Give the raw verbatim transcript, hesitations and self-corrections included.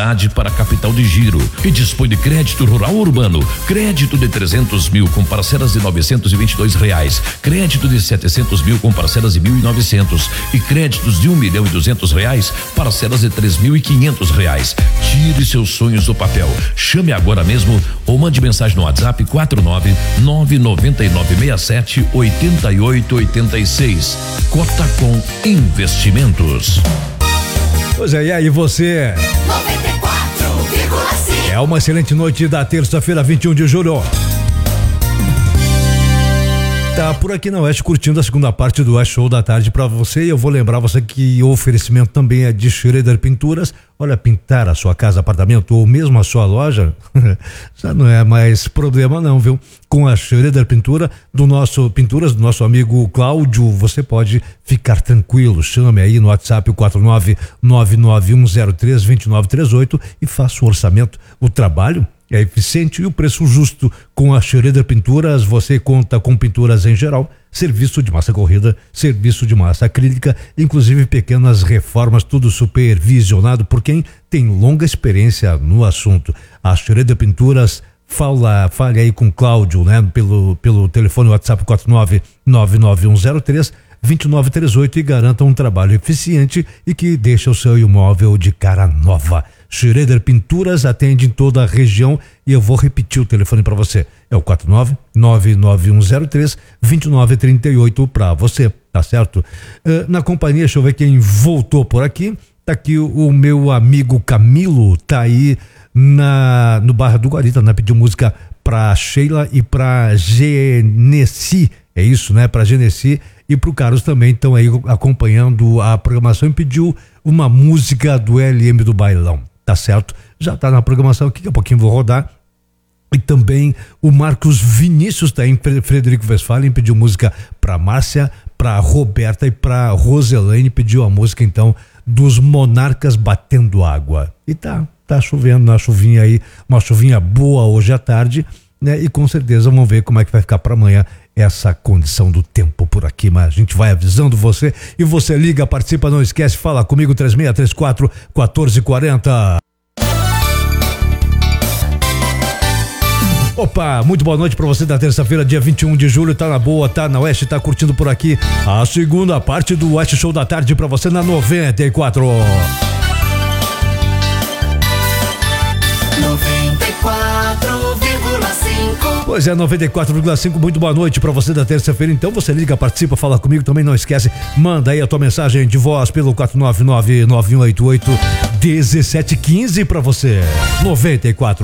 cidade para a capital de giro e dispõe de crédito rural urbano, crédito de trezentos mil com parcelas de novecentos e vinte e dois reais, crédito de setecentos mil com parcelas de mil e novecentos e créditos de um milhão e duzentos reais, parcelas de três mil e quinhentos reais. Tire seus sonhos do papel. Chame agora mesmo ou mande mensagem no WhatsApp quatro nove nove nove nove seis sete oito oito oito seis. Cotacom Investimentos. Pois é, e aí você? noventa e quatro vírgula cinco. É uma excelente noite da terça-feira, vinte e um de julho. Tá por aqui na Oeste curtindo a segunda parte do Oeste Show da tarde pra você, e eu vou lembrar você que o oferecimento também é de Schroeder Pinturas. Olha, pintar a sua casa, apartamento ou mesmo a sua loja já não é mais problema não, viu? Com a Schroeder Pintura do nosso Pinturas do nosso amigo Cláudio, você pode ficar tranquilo. Chame aí no WhatsApp o quatro nove nove nove um zero três dois nove três oito e faça o orçamento. O trabalho é eficiente e o preço justo. Com a Schroeder Pinturas você conta com pinturas em geral, serviço de massa corrida, serviço de massa acrílica, inclusive pequenas reformas, tudo supervisionado por quem tem longa experiência no assunto. A Schroeder Pinturas, fala, fale aí com o Cláudio, né? Pelo, pelo telefone WhatsApp quatro nove nove nove um zero três dois nove três oito e garanta um trabalho eficiente e que deixa o seu imóvel de cara nova. Schroeder Pinturas atende em toda a região e eu vou repetir o telefone para você. É o quatro nove nove nove um zero três dois nove três oito para você, tá certo? Uh, na companhia, deixa eu ver quem voltou por aqui. Tá aqui o, o meu amigo Camilo, tá aí na, no bairro do Guarita, né? Pediu música pra Sheila e pra Genesi, é isso, né? Pra Genesi e pro Carlos também, estão aí acompanhando a programação e pediu uma música do L M do Bailão. Tá certo? Já tá na programação aqui, daqui a pouquinho vou rodar. E também o Marcos Vinícius tá em Frederico Westphalen, pediu música pra Márcia, pra Roberta e pra Roselaine, pediu a música então dos Monarcas Batendo Água. E tá, tá chovendo, uma chuvinha aí, uma chuvinha boa hoje à tarde, né? E com certeza vamos ver como é que vai ficar pra amanhã essa condição do tempo por aqui, mas a gente vai avisando você e você liga, participa, não esquece, fala comigo três seis três quatro um quatro quatro zero. Opa, muito boa noite pra você da terça-feira, dia vinte e um de julho, tá na boa, tá na Oeste, tá curtindo por aqui a segunda parte do Oeste Show da tarde pra você na noventa e quatro. noventa e quatro vírgula cinco. Pois é, noventa e quatro vírgula cinco, muito boa noite pra você da terça-feira. Então você liga, participa, fala comigo também, não esquece, manda aí a tua mensagem de voz pelo quatro nove nove nove um oito oito um sete um cinco pra você. noventa e quatro